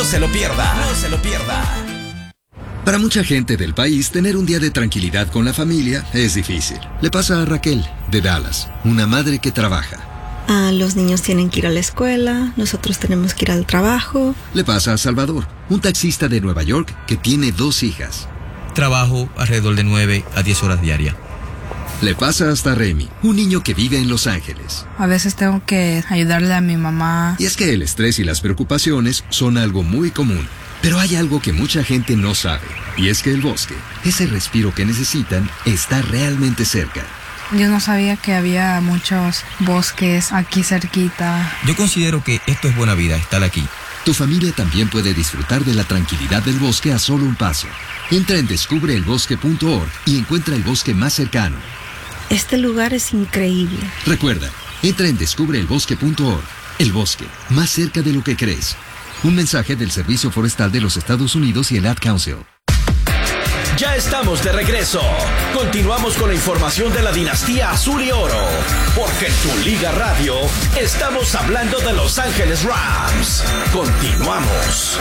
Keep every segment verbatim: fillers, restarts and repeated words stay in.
No se lo pierda, no se lo pierda. Para mucha gente del país, tener un día de tranquilidad con la familia es difícil. Le pasa a Raquel, de Dallas, una madre que trabaja. Ah, los niños tienen que ir a la escuela, nosotros tenemos que ir al trabajo. Le pasa a Salvador, un taxista de Nueva York que tiene dos hijas. Trabajo alrededor de nueve a diez horas diarias. Le pasa hasta a Remy, un niño que vive en Los Ángeles. A veces tengo que ayudarle a mi mamá. Y es que el estrés y las preocupaciones son algo muy común. Pero hay algo que mucha gente no sabe, y es que el bosque, ese respiro que necesitan, está realmente cerca. Yo no sabía que había muchos bosques aquí cerquita. Yo considero que esto es buena vida, estar aquí. Tu familia también puede disfrutar de la tranquilidad del bosque a solo un paso. Entra en descubre el bosque punto org y encuentra el bosque más cercano. Este lugar es increíble. Recuerda, entra en descubre el bosque punto org. El bosque, más cerca de lo que crees. Un mensaje del Servicio Forestal de los Estados Unidos y el Ad Council. Ya estamos de regreso. Continuamos con la información de la dinastía Azul y Oro. Porque en Tu Liga Radio estamos hablando de Los Ángeles Rams. Continuamos.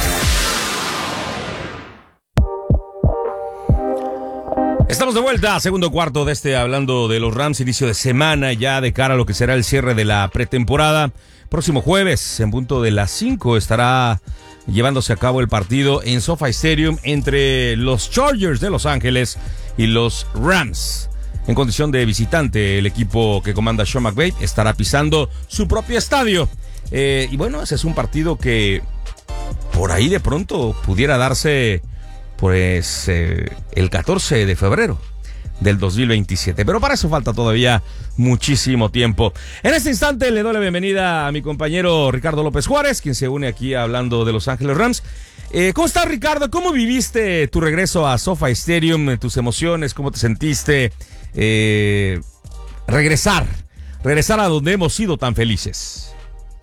Estamos de vuelta, segundo cuarto de este hablando de los Rams, inicio de semana ya de cara a lo que será el cierre de la pretemporada. Próximo jueves, en punto de las cinco, estará llevándose a cabo el partido en SoFi Stadium entre los Chargers de Los Ángeles y los Rams. En condición de visitante, el equipo que comanda Sean McVay estará pisando su propio estadio. Eh, y bueno, ese es un partido que por ahí de pronto pudiera darse pues eh, el catorce de febrero del dos mil veintisiete, pero para eso falta todavía muchísimo tiempo. En este instante le doy la bienvenida a mi compañero Ricardo López Juárez, quien se une aquí hablando de Los Ángeles Rams. Eh, ¿Cómo estás, Ricardo? ¿Cómo viviste tu regreso a SoFi Stadium? ¿Tus emociones? ¿Cómo te sentiste? Eh, regresar, regresar a donde hemos sido tan felices.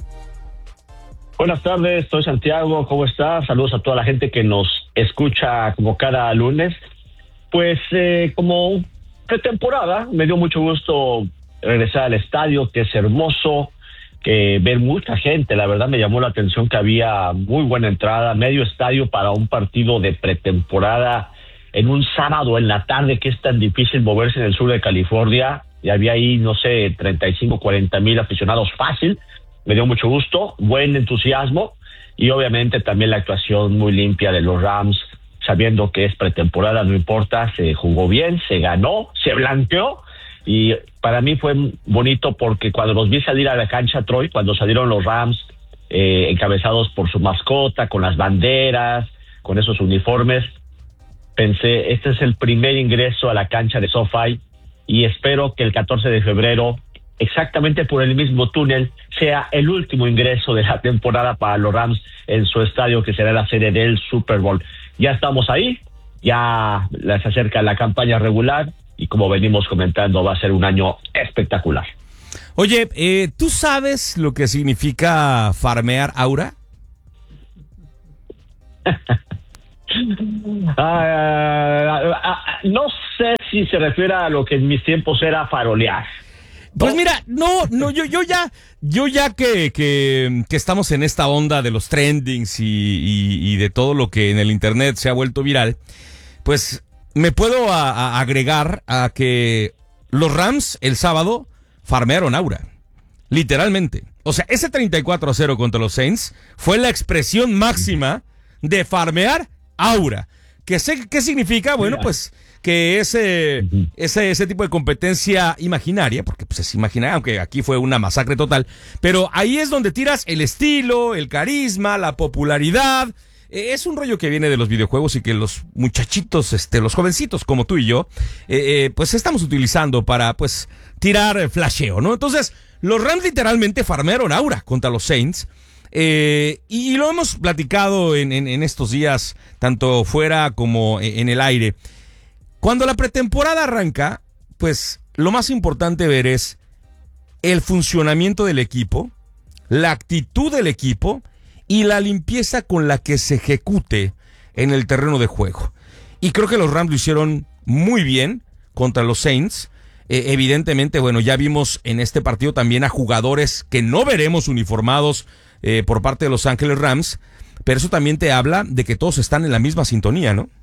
Buenas tardes, soy Santiago, ¿cómo estás? Saludos a toda la gente que nos escucha como cada lunes. Pues eh, como pretemporada, me dio mucho gusto regresar al estadio, que es hermoso, que ver mucha gente. La verdad me llamó la atención que había muy buena entrada, medio estadio para un partido de pretemporada en un sábado en la tarde, que es tan difícil moverse en el sur de California. Y había ahí, no sé, treinta y cinco, cuarenta mil aficionados fácil. Me dio mucho gusto, buen entusiasmo y obviamente también la actuación muy limpia de los Rams, sabiendo que es pretemporada, no importa, se jugó bien, se ganó, se blanqueó, y para mí fue bonito porque cuando los vi salir a la cancha, Troy, cuando salieron los Rams eh, encabezados por su mascota, con las banderas, con esos uniformes, pensé, este es el primer ingreso a la cancha de SoFi y espero que el catorce de febrero, exactamente por el mismo túnel, sea el último ingreso de la temporada para los Rams en su estadio, que será la sede del Super Bowl. Ya estamos ahí, ya se acerca la campaña regular y como venimos comentando va a ser un año espectacular. Oye, eh, ¿tú sabes lo que significa farmear aura? uh, uh, no sé si se refiere a lo que en mis tiempos era farolear. Pues mira, no, no, yo, yo ya, yo ya que, que, que estamos en esta onda de los trendings y, y, y de todo lo que en el internet se ha vuelto viral, pues me puedo a, a agregar a que los Rams el sábado farmearon aura, literalmente. O sea, ese treinta y cuatro a cero contra los Saints fue la expresión máxima de farmear aura. ¿Qué, sé, qué significa? Bueno, pues que ese, ese, ese tipo de competencia imaginaria, porque pues es imaginaria, aunque aquí fue una masacre total, pero ahí es donde tiras el estilo, el carisma, la popularidad. Eh, es un rollo que viene de los videojuegos y que los muchachitos, este, los jovencitos como tú y yo, eh, eh, pues estamos utilizando para, pues, tirar flasheo, ¿no? Entonces, los Rams literalmente farmearon aura contra los Saints. Eh, y, y lo hemos platicado en, en, en estos días, tanto fuera como en el aire. Cuando la pretemporada arranca, pues lo más importante ver es el funcionamiento del equipo, la actitud del equipo y la limpieza con la que se ejecute en el terreno de juego. Y creo que los Rams lo hicieron muy bien contra los Saints. Eh, evidentemente, bueno, ya vimos en este partido también a jugadores que no veremos uniformados eh, por parte de Los Ángeles Rams, pero eso también te habla de que todos están en la misma sintonía, ¿no?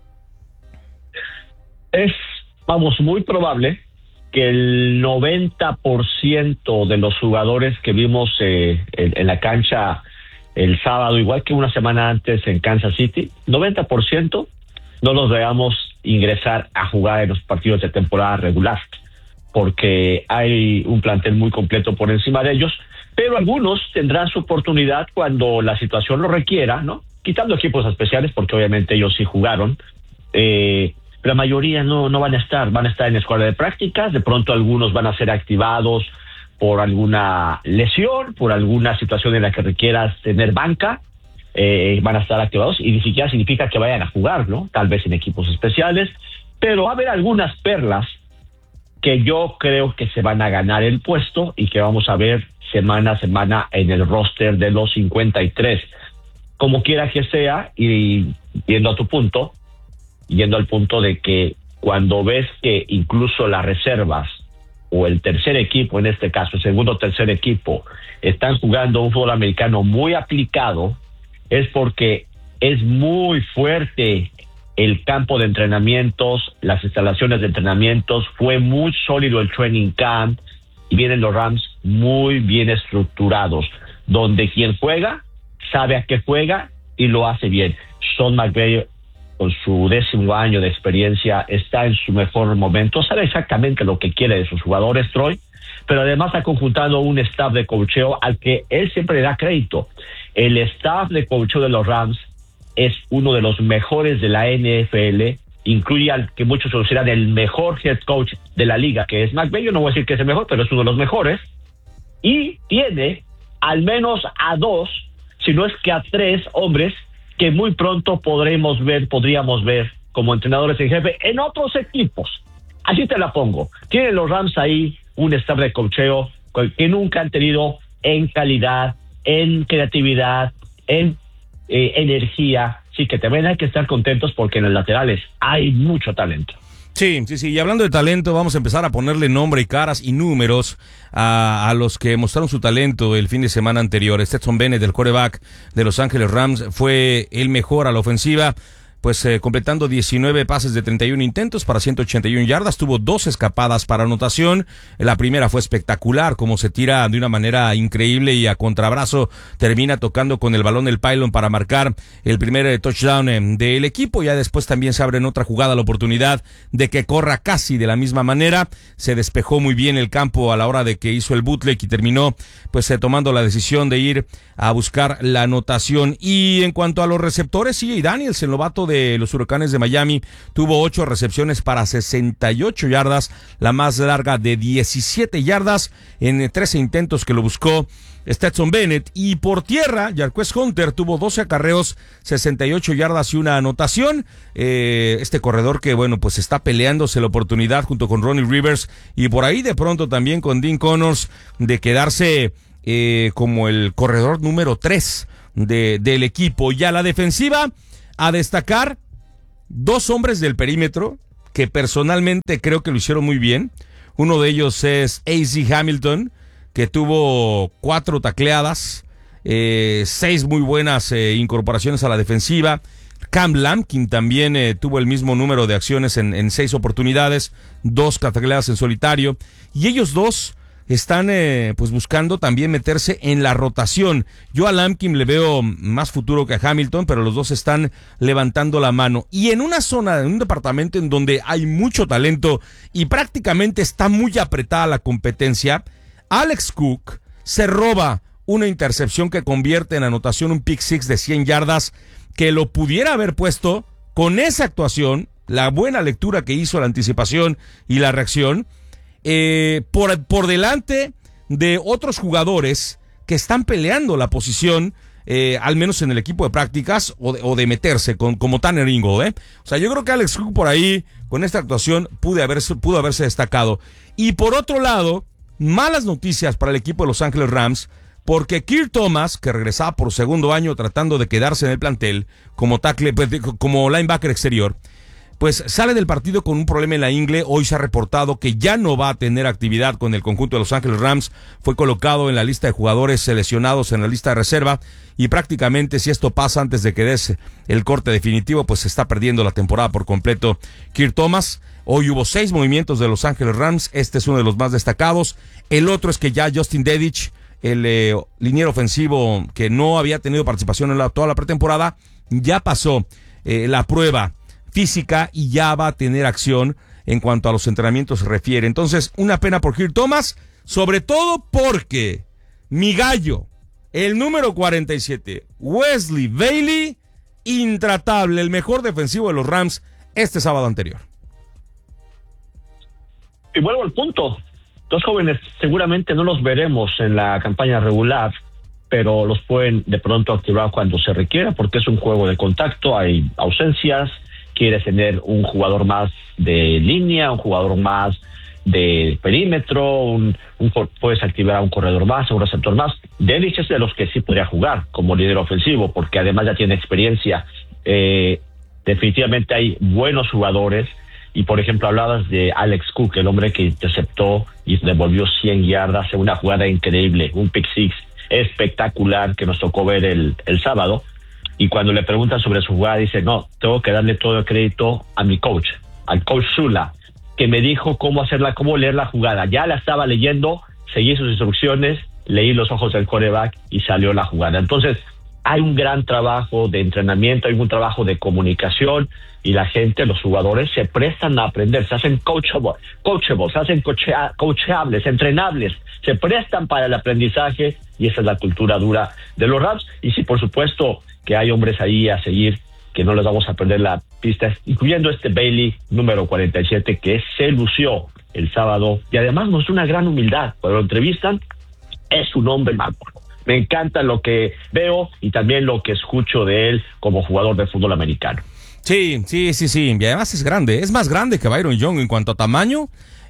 Es, vamos, muy probable que el noventa por ciento de los jugadores que vimos eh, en, en la cancha el sábado, igual que una semana antes en Kansas City, noventa por ciento no los veamos ingresar a jugar en los partidos de temporada regular, porque hay un plantel muy completo por encima de ellos, pero algunos tendrán su oportunidad cuando la situación lo requiera, ¿no? Quitando equipos especiales, porque obviamente ellos sí jugaron, eh, la mayoría no, no van a estar, van a estar en la escuela de prácticas, de pronto algunos van a ser activados por alguna lesión, por alguna situación en la que requieras tener banca, eh, van a estar activados y ni siquiera significa que vayan a jugar, ¿no? Tal vez en equipos especiales, pero va a haber algunas perlas que yo creo que se van a ganar el puesto y que vamos a ver semana a semana en el roster de los cincuenta y tres. Como quiera que sea, y yendo a tu punto, yendo al punto de que cuando ves que incluso las reservas o el tercer equipo, en este caso, el segundo o tercer equipo, están jugando un fútbol americano muy aplicado, es porque es muy fuerte el campo de entrenamientos, las instalaciones de entrenamientos, fue muy sólido el training camp, y vienen los Rams muy bien estructurados, donde quien juega, sabe a qué juega y lo hace bien. Sean McVay, con su décimo año de experiencia, está en su mejor momento, sabe exactamente lo que quiere de sus jugadores, Troy, pero además ha conjuntado un staff de coacheo al que él siempre le da crédito. El staff de coacheo de los Rams es uno de los mejores de la N F L, incluye al que muchos consideran el mejor head coach de la liga, que es McVay. Yo no voy a decir que es el mejor, pero es uno de los mejores, y tiene al menos a dos, si no es que a tres hombres que muy pronto podremos ver, podríamos ver como entrenadores en jefe en otros equipos. Así te la pongo. Tienen los Rams ahí un staff de coacheo que nunca han tenido en calidad, en creatividad, en eh, energía. Sí, que también hay que estar contentos porque en los laterales hay mucho talento. Sí, sí, sí. Y hablando de talento, vamos a empezar a ponerle nombre y caras y números a, a los que mostraron su talento el fin de semana anterior. Stetson Bennett, el quarterback de Los Ángeles Rams, fue el mejor a la ofensiva, pues eh, completando diecinueve pases de treinta y uno intentos para ciento ochenta y una yardas, tuvo dos escapadas para anotación. La primera fue espectacular, como se tira de una manera increíble y a contrabrazo termina tocando con el balón el pylon para marcar el primer eh, touchdown eh, del equipo. Ya después también se abre en otra jugada la oportunidad de que corra casi de la misma manera. Se despejó muy bien el campo a la hora de que hizo el bootleg y terminó pues eh, tomando la decisión de ir a buscar la anotación. Y en cuanto a los receptores, C J Daniels, el novato de los Huracanes de Miami, tuvo ocho recepciones para sesenta y ocho yardas, la más larga de diecisiete yardas en trece intentos que lo buscó Stetson Bennett. Y por tierra, Jarquez Hunter tuvo doce acarreos, sesenta y ocho yardas y una anotación. Eh, este corredor que, bueno, pues está peleándose la oportunidad junto con Ronnie Rivers y por ahí de pronto también con Dean Connors de quedarse eh, como el corredor número tres de, del equipo. Y a la defensiva, a destacar dos hombres del perímetro que personalmente creo que lo hicieron muy bien. Uno de ellos es A Z Hamilton, que tuvo cuatro tacleadas, eh, seis muy buenas eh, incorporaciones a la defensiva. Cam Lampkin también eh, tuvo el mismo número de acciones en, en seis oportunidades, dos tacleadas en solitario. Y ellos dos están eh, pues buscando también meterse en la rotación. Yo a Lampkin le veo más futuro que a Hamilton, pero los dos están levantando la mano. Y en una zona, en un departamento en donde hay mucho talento y prácticamente está muy apretada la competencia, Alex Cook se roba una intercepción que convierte en anotación un pick six de cien yardas que lo pudiera haber puesto con esa actuación, la buena lectura que hizo, la anticipación y la reacción, Eh, por, por delante de otros jugadores que están peleando la posición, eh, al menos en el equipo de prácticas, o de, o de meterse, con, como Tanner Ingold, ¿eh? O sea, yo creo que Alex Cook por ahí, con esta actuación, pudo haberse, pudo haberse destacado. Y por otro lado, malas noticias para el equipo de Los Ángeles Rams, porque Keir Thomas, que regresaba por segundo año tratando de quedarse en el plantel como tackle, como linebacker exterior, pues sale del partido con un problema en la ingle. Hoy se ha reportado que ya no va a tener actividad con el conjunto de Los Ángeles Rams. Fue colocado en la lista de jugadores seleccionados en la lista de reserva y prácticamente, si esto pasa antes de que des el corte definitivo, pues se está perdiendo la temporada por completo Kirk Thomas. Hoy hubo seis movimientos de Los Ángeles Rams. Este es uno de los más destacados. El otro es que ya Justin Dedich, el eh, liniero ofensivo que no había tenido participación en la, toda la pretemporada, ya pasó eh, la prueba física y ya va a tener acción en cuanto a los entrenamientos se refiere. Entonces, una pena por Kirk Thomas, sobre todo porque mi gallo, el número cuarenta y siete, Wesley Bailey, intratable, el mejor defensivo de los Rams este sábado anterior. Y vuelvo al punto. Dos jóvenes seguramente no los veremos en la campaña regular, pero los pueden de pronto activar cuando se requiera, porque es un juego de contacto, hay ausencias, quieres tener un jugador más de línea, un jugador más de perímetro, un, un puedes activar a un corredor más, a un receptor más. Dedich es de los que sí podría jugar como líder ofensivo, porque además ya tiene experiencia. Eh, definitivamente hay buenos jugadores, y por ejemplo hablabas de Alex Cook, el hombre que interceptó y devolvió cien yardas en una jugada increíble, un pick six espectacular que nos tocó ver el, el sábado. Y cuando le preguntan sobre su jugada, dice, no, tengo que darle todo el crédito a mi coach, al coach Shula, que me dijo cómo hacerla, cómo leer la jugada. Ya la estaba leyendo, seguí sus instrucciones, leí los ojos del quarterback y salió la jugada. Entonces, hay un gran trabajo de entrenamiento, hay un trabajo de comunicación, y la gente, los jugadores, se prestan a aprender, se hacen coachable, coachable se hacen coachea, coachables, entrenables, se prestan para el aprendizaje, y esa es la cultura dura de los Rams. Y sí, por supuesto, que hay hombres ahí a seguir, que no les vamos a perder la pista, incluyendo este Bailey, número cuarenta y siete, que se lució el sábado, y además mostró una gran humildad. Cuando lo entrevistan, es un hombre maduro. Me encanta lo que veo y también lo que escucho de él como jugador de fútbol americano. Sí, sí, sí, sí, y además es grande, es más grande que Byron Young en cuanto a tamaño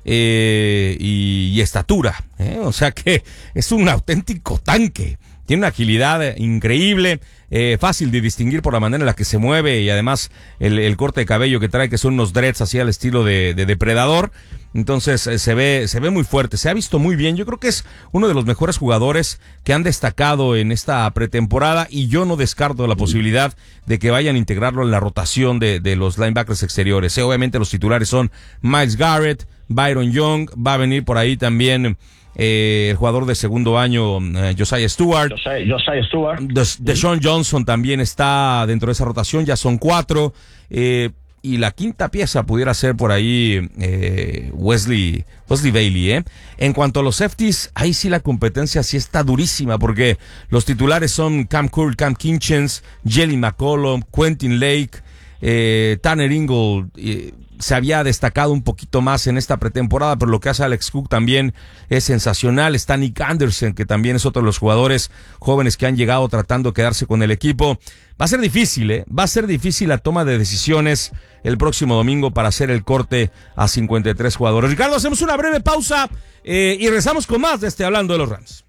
eh, y, y estatura, ¿eh? O sea que es un auténtico tanque. Tiene una agilidad increíble, eh, fácil de distinguir por la manera en la que se mueve, y además el, el corte de cabello que trae, que son unos dreads así al estilo de, de depredador. Entonces eh, se ve se ve muy fuerte, se ha visto muy bien. Yo creo que es uno de los mejores jugadores que han destacado en esta pretemporada, y yo no descarto la posibilidad de que vayan a integrarlo en la rotación de, de los linebackers exteriores. Eh, obviamente los titulares son Myles Garrett, Byron Young, va a venir por ahí también Eh, el jugador de segundo año, eh, Josiah Stewart. Josiah, Josiah Stewart. Des, Deshaun Johnson también está dentro de esa rotación, ya son cuatro. Eh, y la quinta pieza pudiera ser por ahí eh, Wesley, Wesley Bailey. ¿eh? En cuanto a los safeties, ahí sí la competencia sí está durísima, porque los titulares son Cam Curl, Cam Kinchens, Jelly McCollum, Quentin Lake, eh, Tanner Ingle. Eh, se había destacado un poquito más en esta pretemporada, pero lo que hace Alex Cook también es sensacional. Está Nick Anderson, que también es otro de los jugadores jóvenes que han llegado tratando de quedarse con el equipo. Va a ser difícil, ¿eh? Va a ser difícil la toma de decisiones el próximo domingo para hacer el corte a cincuenta y tres jugadores. Ricardo, hacemos una breve pausa eh, y regresamos con más de este Hablando de los Rams.